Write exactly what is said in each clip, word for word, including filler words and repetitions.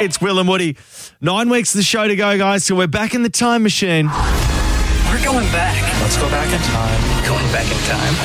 It's Will and Woody. Nine weeks of the show to go, guys, so we're back in the time machine. We're going back. Let's go back in time. Going back in time.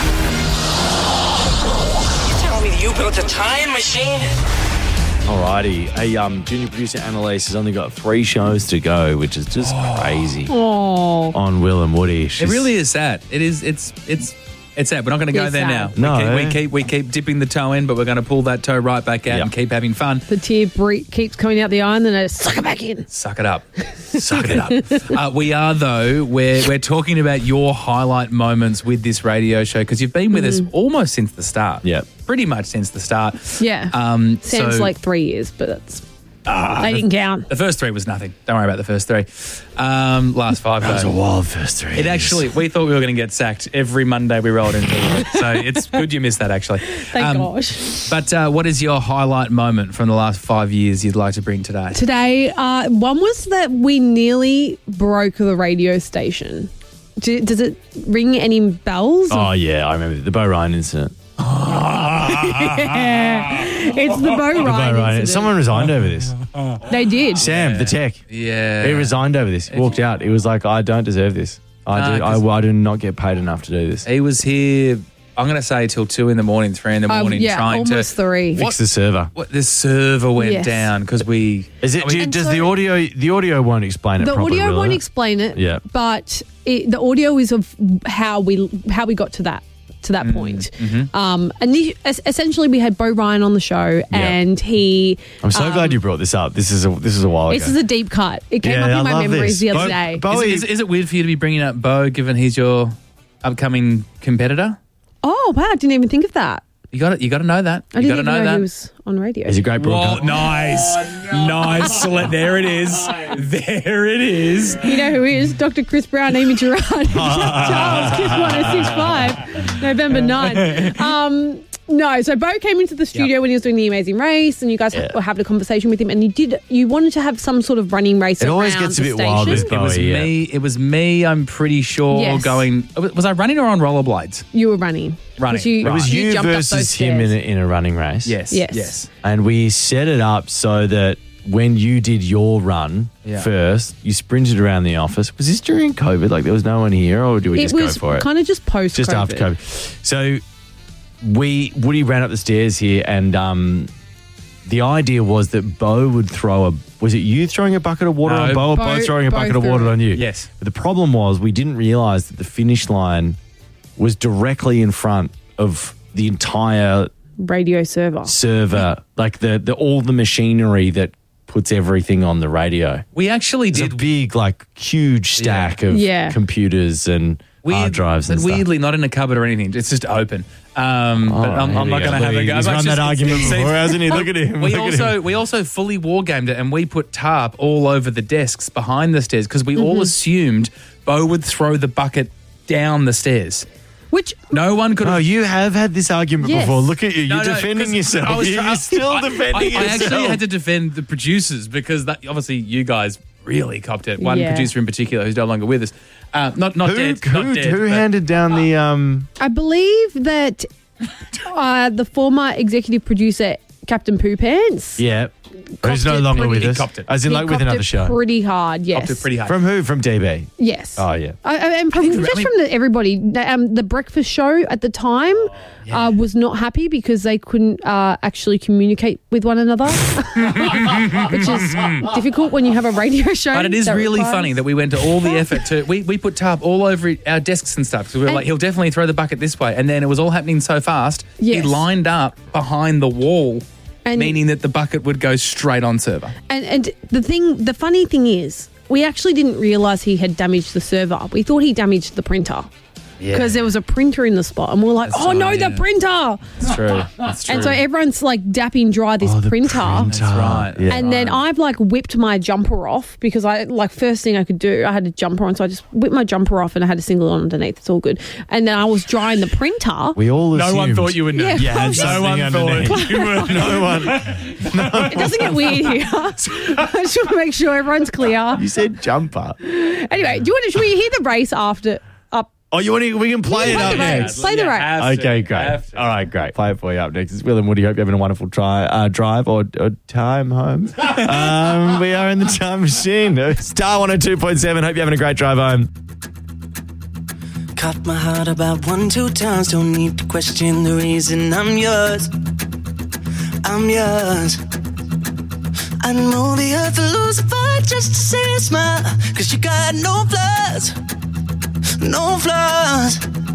You telling me you built a time machine? Alrighty. Hey, um, junior producer Annalise has only got three shows to go, which is just crazy. Oh. On Will and Woody. It She's- really is sad. It is. It's. It's. It's sad. We're not going to go It's there sad. now. No. We keep, we keep we keep dipping the toe in, but we're going to pull that toe right back out Yep. and keep having fun. The tear bre- keeps coming out the eye and then I just suck it back in. Suck it up. Suck it up. Uh, we are, though, we're, we're talking about your highlight moments with this radio show because you've been with us almost since the start. Yep. Pretty much since the start. Yeah. Um, Sounds so like three years, but that's. they didn't count. the first three was nothing. Don't worry about the first three. Um, last five, That was a though. wild first three. It actually, we thought we were going to get sacked every Monday we rolled into it. So it's good you missed that, actually. Thank Um, gosh. But uh, what is your highlight moment from the last five years you'd like to bring today? Today, uh, one was that we nearly broke the radio station. Do, does it ring any bells? Oh, yeah, I remember the Bo Ryan incident. Yeah. It's the Bo The Bo Ryan Ryan. incident. Someone resigned over this. They did. Sam, the tech. Yeah. He resigned over this. Walked out. He was like, I don't deserve this. I, Nah, do, 'cause- I, I do not get paid enough to do this. He was here, I'm going to say till two in the morning, three in the Um, morning, yeah, trying almost to three. Fix the server. What the server went Yes. down because we. Is it? I mean- do you- And does so- the audio? The audio won't explain it The properly. audio will won't it? explain it. Yeah. But it, the audio is of how we how we got to that to that point. Um, and the, es- essentially, we had Bo Ryan on the show, and he. I'm so um, glad you brought this up. This is a this is a while This ago. is a deep cut. It came Yeah, up I in my love memories this. the other Bo- day. Bo- Is, Bowie- it, is, is it weird for you to be bringing up Bo, given he's your upcoming competitor? Oh wow! I didn't even think of that. You got to You got to know that. I You didn't got to even know know, that. he was on radio. He's a great Whoa, broadcaster. nice, nice. Select- There it is. There it is. You know who he is? Doctor Chris Brown, Amy Gerard, Charles, Kiss one oh six five, November ninth. Um, no, so Bo came into the studio Yep. when he was doing The Amazing Race, and you guys Yeah. were having a conversation with him, and you did. You wanted to have some sort of running race. It always around gets a the bit wild station. with It was Bowie, yeah. me. It was me. I'm pretty sure Yes. going. Was I running or on rollerblades? You were running. Running. 'Cause You, It was you, jumped up those versus him in stairs. a, in a running race. Yes. Yes. Yes. And we set it up so that when you did your run Yeah. first, you sprinted around the office. Was this during COVID? Like there was no one here, or did we It just was go for it? kind of just post. Just after COVID. So we Woody ran up the stairs here, and um, the idea was that Bo would throw a. Was it you throwing a bucket of water No, on Bo, or Bo- Bo throwing a Bo bucket of threw water it. on you? Yes. But the problem was we didn't realise that the finish line was directly in front of the entire Radio server. server, like the, the all the machinery that puts everything on the radio. We actually It's a did. big, like, huge stack of Yeah. computers and hard drives and but stuff. weirdly, not in a cupboard or anything. It's just open. Um, but I'm, here I'm we not go. going to have a He's go. run But that just- argument it's- before, hasn't he? Look at him. We Look at also him. we also fully war gamed it, and we put tarp all over the desks behind the stairs because we all assumed Bo would throw the bucket down the stairs. Which No one could. No, have you have had this argument Yes. before. Look at you. You're No, no, defending 'cause yourself. I was You're try- still I- defending I, yourself. I actually had to defend the producers because that, obviously you guys really copped it. One Yeah. producer in particular who's no longer with us. Uh, not not who dead. who, not dead, who but- handed down the um? I believe that uh, the former executive producer, Captain Poo Pants, Yeah, who's no it longer pretty- with he us. copped it. As in, he like with copped another it show. pretty hard. Yes, Copped it pretty hard. From who? From D B. Yes. Oh yeah. I, I, and from, think- just I mean- from the, everybody, um, the breakfast show at the time uh, was not happy because they couldn't uh, actually communicate with one another, which is difficult when you have a radio show. But it is that really requires- funny that we went to all the effort to we, we put tarp all over our desks and stuff because we were And- like he'll definitely throw the bucket this way, and then it was all happening so fast. Yes. He lined up behind the wall, And- meaning that the bucket would go straight on server. And, and the thing, the funny thing is, we actually didn't realise he had damaged the server. We thought he damaged the printer. Because there was a printer in the spot, and we we're like, That's "Oh no, right, the yeah. printer!" That's true. That's true. And so everyone's like dapping dry this Oh, the printer. printer. That's right. Yeah. And then I've like whipped my jumper off because I like first thing I could do, I had a jumper on, so I just whipped my jumper off and I had a single on underneath. It's all good. And then I was drying the printer. We all no one assumed thought you would know. Yeah, You had no something one underneath. thought you were. No one. It doesn't get weird here. I just want to make sure everyone's clear. You said jumper. Anyway, do you want to? Should we hear the race after up Oh, you want to? We can play it can up play the rap. next. Play the rap. Have to, Okay, great. have to. All right, great. Play it for you up next. It's Will and Woody. Hope you're having a wonderful try, uh, drive or, or time home. um, we are in the time machine. Star one oh two point seven. Hope you're having a great drive home. Caught my heart about one, two times. Don't need to question the reason I'm yours. I'm yours. I'd move the earth and lose a fight just to see a smile. Cause you got no flaws. No flaws.